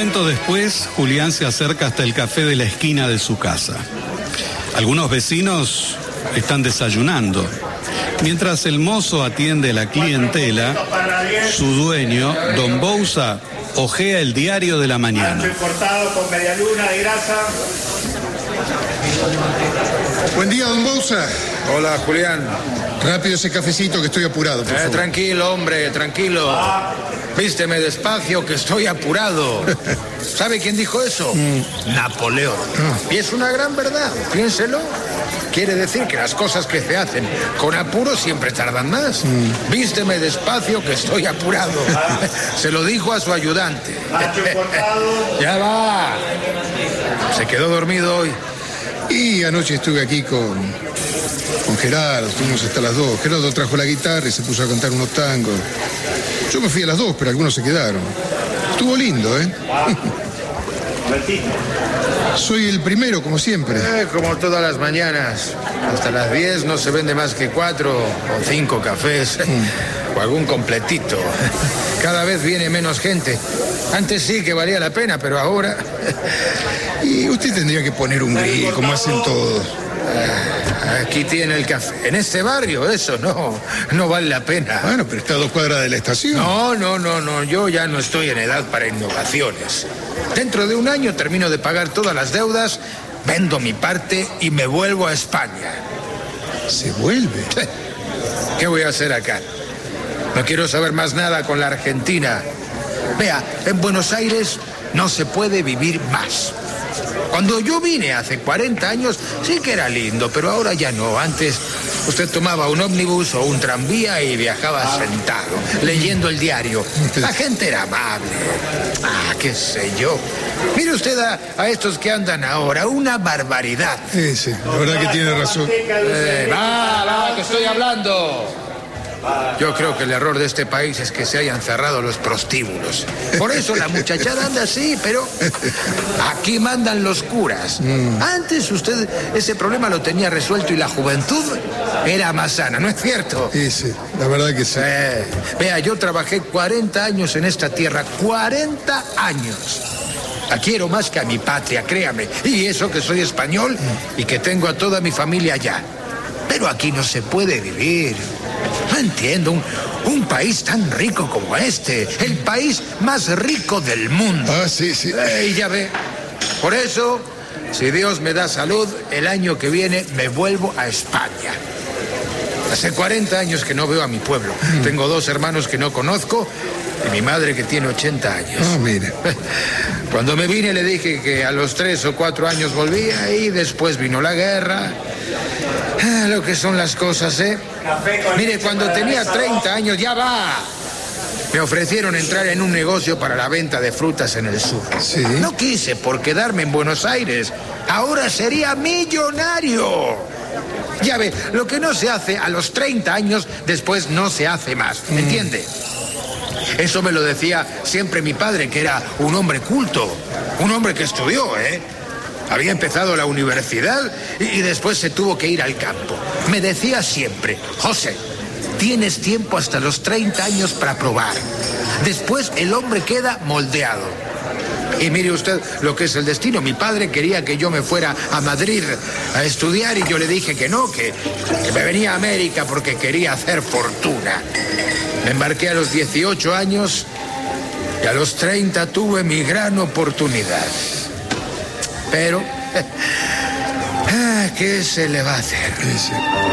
momento después, Julián se acerca hasta el café de la esquina de su casa. Algunos vecinos están desayunando. Mientras el mozo atiende a la clientela, su dueño, don Bouza, hojea el diario de la mañana. Cortado con media luna de grasa. Buen día, don Bouza. Hola, Julián. Rápido ese cafecito que estoy apurado, por favor. Tranquilo, hombre, tranquilo. Vísteme despacio que estoy apurado. ¿Sabe quién dijo eso? Napoleón. Y es una gran verdad, piénselo. Quiere decir que las cosas que se hacen con apuro siempre tardan más. Vísteme despacio que estoy apurado. Se lo dijo a su ayudante. Ya va. Se quedó dormido hoy. Y anoche estuve aquí con Gerardo, estuvimos hasta las 2. Gerardo trajo la guitarra y se puso a cantar unos tangos. Yo me fui a las 2, pero algunos se quedaron. Estuvo lindo, ¿eh? Soy el primero, como siempre. Como todas las mañanas. Hasta las 10 no se vende más que 4 o 5 cafés. O algún completito. Cada vez viene menos gente. Antes sí que valía la pena, pero ahora... Y usted tendría que poner un grill, como hacen todos. Aquí tiene el café. En este barrio eso no vale la pena. Bueno, pero está a 2 cuadras de la estación. No. Yo ya no estoy en edad para innovaciones. Dentro de un año termino de pagar todas las deudas, vendo mi parte y me vuelvo a España. ¿Se vuelve? ¿Qué voy a hacer acá? No quiero saber más nada con la Argentina. Vea, en Buenos Aires no se puede vivir más. Cuando yo vine hace 40 años sí que era lindo, pero ahora ya no. Antes usted tomaba un ómnibus o un tranvía y viajaba sentado, leyendo el diario. La gente era amable. Qué sé yo. Mire usted a estos que andan ahora, una barbaridad. Sí, la verdad que tiene razón. Va, que estoy hablando. Yo creo que el error de este país es que se hayan cerrado los prostíbulos. Por eso la muchachada anda así, pero aquí mandan los curas. Antes usted ese problema lo tenía resuelto y la juventud era más sana, ¿no es cierto? Sí, la verdad que sí. Vea, yo trabajé 40 años en esta tierra, 40 años. La quiero más que a mi patria, créame. Y eso que soy español y que tengo a toda mi familia allá. Pero aquí no se puede vivir. No entiendo, un país tan rico como este, el país más rico del mundo. Sí. Y ya ve, por eso, si Dios me da salud, el año que viene me vuelvo a España. Hace 40 años que no veo a mi pueblo. Tengo 2 hermanos que no conozco y mi madre que tiene 80 años. Mire. Cuando me vine le dije que a los 3 o 4 años volvía y después vino la guerra. Lo que son las cosas, ¿eh? Mire, cuando tenía 30 años, ya va. Me ofrecieron entrar en un negocio para la venta de frutas en el sur. Sí. No quise por quedarme en Buenos Aires. Ahora sería millonario. Ya ve, lo que no se hace a los 30 años, después no se hace más. ¿Me entiende? Eso me lo decía siempre mi padre, que era un hombre culto. Un hombre que estudió, ¿eh? Había empezado la universidad y después se tuvo que ir al campo. Me decía siempre, José, tienes tiempo hasta los 30 años para probar. Después el hombre queda moldeado. Y mire usted lo que es el destino. Mi padre quería que yo me fuera a Madrid a estudiar y yo le dije que no, que me venía a América porque quería hacer fortuna. Me embarqué a los 18 años y a los 30 tuve mi gran oportunidad. Pero, ¿qué se le va a hacer? Sí.